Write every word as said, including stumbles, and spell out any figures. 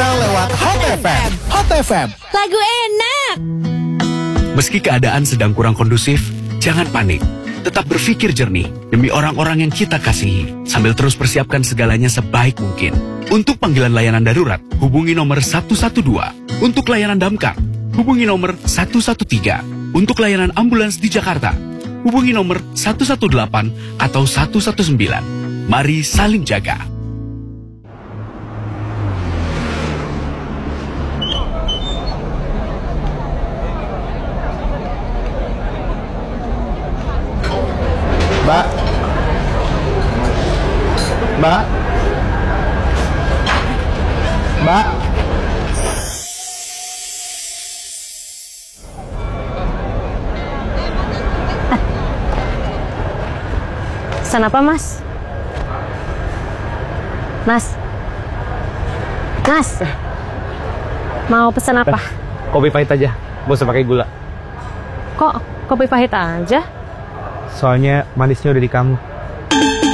kita lewat Hot F M. Hot F M. Lagu enak. Meski keadaan sedang kurang kondusif, jangan panik. Tetap berpikir jernih demi orang-orang yang kita kasihi, sambil terus persiapkan segalanya sebaik mungkin. Untuk panggilan layanan darurat, hubungi nomor satu satu dua. Untuk layanan damkar, hubungi nomor satu satu tiga. Untuk layanan ambulans di Jakarta, hubungi nomor satu satu delapan atau satu satu sembilan. Mari saling jaga. Mbak, Mbak, Mbak. Pesan apa, Mas? Mas, Mas, mau pesan apa? Kopi pahit aja, gak usah pakai gula. Kok kopi pahit aja? Soalnya manisnya udah di kamu.